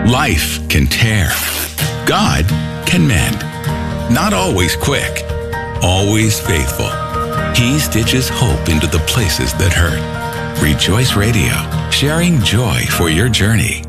Life can tear. God can mend. Not always quick, always faithful. He stitches hope into the places that hurt. Rejoice Radio, sharing joy for your journey.